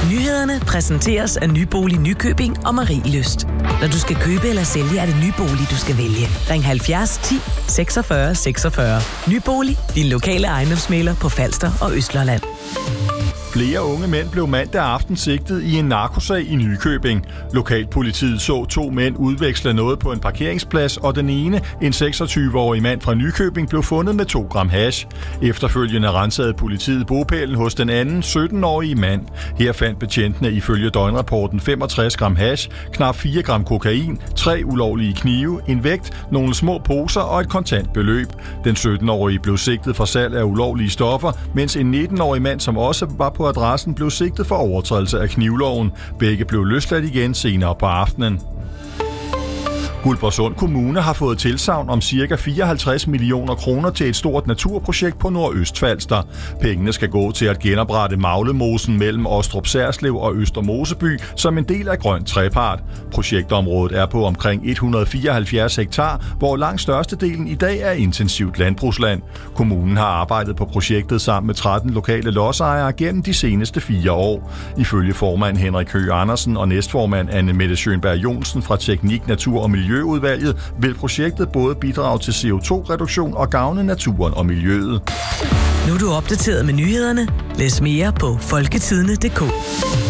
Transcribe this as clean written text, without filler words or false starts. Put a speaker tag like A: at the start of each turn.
A: Nyhederne præsenteres af Nybolig Nykøbing og Marielyst. Når du skal købe eller sælge, er det Nybolig, du skal vælge. Ring 70 10 46 46. Nybolig, din lokale ejendomsmægler på Falster og Østlolland.
B: Flere unge mænd blev mandag aften sigtet i en narkosag i Nykøbing. Lokalpolitiet så 2 mænd udveksle noget på en parkeringsplads, og den ene, en 26-årig mand fra Nykøbing, blev fundet med 2 gram hash. Efterfølgende rensede politiet bopælen hos den anden, 17-årige mand. Her fandt betjentene ifølge døgnrapporten 65 gram hash, knap 4 gram kokain, 3 ulovlige knive, en vægt, nogle små poser og et kontant beløb. Den 17-årige blev sigtet for salg af ulovlige stoffer, mens en 19-årig mand, som også var på adressen, blev sigtet for overtrædelse af knivloven. Begge blev løsladt igen senere på aftenen. Guldborgsund Kommune har fået tilsagn om ca. 54 millioner kroner til et stort naturprojekt på Nordøstfalster. Pengene skal gå til at genoprette Maglemosen mellem Ostrup Særslev og Øster Moseby som en del af Grøn Trepart. Projektområdet er på omkring 174 hektar, hvor langt størstedelen i dag er intensivt landbrugsland. Kommunen har arbejdet på projektet sammen med 13 lokale lodsejere gennem de seneste 4 år. Ifølge formand Henrik Høgh Andersen og næstformand Anne Mette Schönberg Johnsen fra Teknik, Natur og Miljøudvalget vil projektet både bidrage til CO2-reduktion og gavne naturen og miljøet.
A: Nu er du opdateret med nyhederne. Læs mere på folketidende.dk.